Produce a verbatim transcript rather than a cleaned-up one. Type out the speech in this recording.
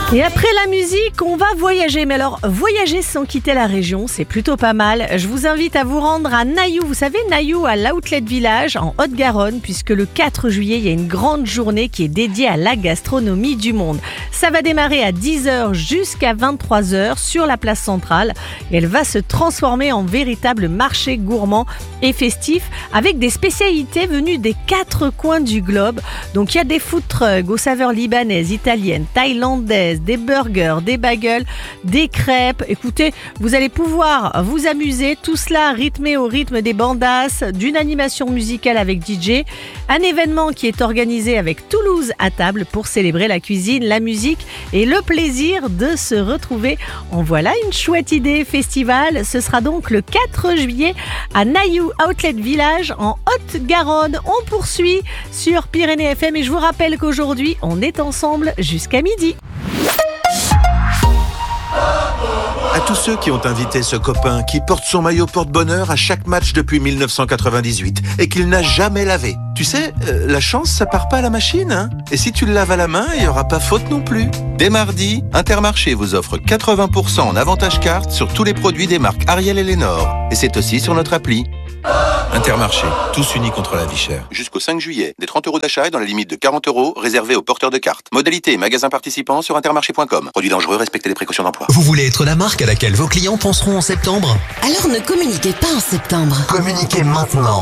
Et après la musique, on va voyager. Mais alors, voyager sans quitter la région, c'est plutôt pas mal. Je vous invite à vous rendre à Nailloux. Vous savez, Nailloux, à l'Outlet Village, en Haute-Garonne, puisque le quatre juillet, il y a une grande journée qui est dédiée à la gastronomie du monde. Ça va démarrer à dix heures jusqu'à vingt-trois heures sur la place centrale. Et elle va se transformer en véritable marché gourmand et festif avec des spécialités venues des quatre coins du globe. Donc, il y a des food trucks aux saveurs libanaises, italiennes, thaïlandaises, des burgers, des bagels, des crêpes. Écoutez, vous allez pouvoir vous amuser, tout cela rythmé au rythme des bandas, d'une animation musicale avec D J, un événement qui est organisé avec Toulouse à table pour célébrer la cuisine, la musique et le plaisir de se retrouver. En voilà une chouette idée festival. Ce sera donc le quatre juillet à Nailloux Outlet Village en Haute-Garonne. On poursuit sur Pyrénées F M et je vous rappelle qu'aujourd'hui, on est ensemble jusqu'à midi. À tous ceux qui ont invité ce copain qui porte son maillot porte-bonheur à chaque match depuis mille neuf cent quatre-vingt-dix-huit et qu'il n'a jamais lavé. Tu sais, euh, la chance, ça part pas à la machine, hein. Et si tu le laves à la main, il n'y aura pas faute non plus. Dès mardi, Intermarché vous offre quatre-vingts pour cent en avantage carte sur tous les produits des marques Ariel et Lénore. Et c'est aussi sur notre appli. Intermarché, tous unis contre la vie chère. Jusqu'au cinq juillet, des trente euros d'achat et dans la limite de quarante euros réservés aux porteurs de cartes. Modalité et magasins participants sur intermarché point com. Produits dangereux, respectez les précautions d'emploi. Vous voulez être la marque à laquelle vos clients penseront en septembre ? Alors ne communiquez pas en septembre. Communiquez maintenant.